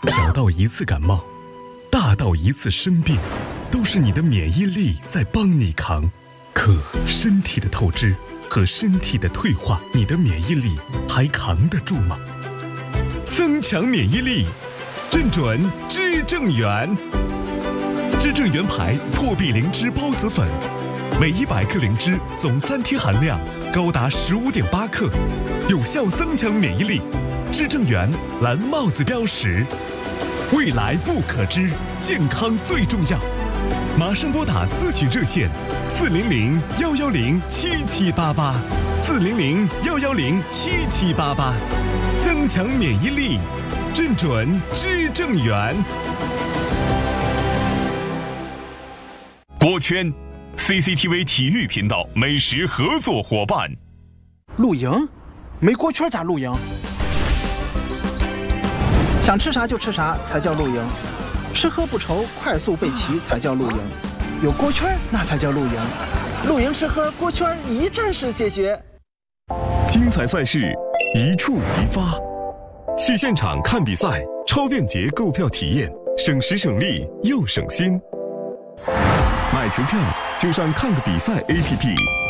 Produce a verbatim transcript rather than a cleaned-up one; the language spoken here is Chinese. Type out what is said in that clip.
小到一次感冒，大到一次生病，都是你的免疫力在帮你扛。可身体的透支和身体的退化，你的免疫力还扛得住吗？增强免疫力，正准知正元。知正元牌破壁灵芝孢子粉，每一百克灵芝总三天含量高达十五点八克，有效增强免疫力。知正元蓝帽子标识，未来不可知，健康最重要。马上拨打咨询热线四零零幺幺零七七八八，四零零幺幺零七七八八，增强免疫力，正准知正元。 锅圈 C C T V 体育频道美食合作伙伴。 露营？没锅圈咋露营？想吃啥就吃啥才叫露营，吃喝不愁，快速备齐才叫露营，有锅圈那才叫露营。露营吃喝锅圈一站式解决。 精彩赛事一触即发，去现场看比赛，超便捷购票体验，省时省力又省心。买球票就上看个比赛 A P P。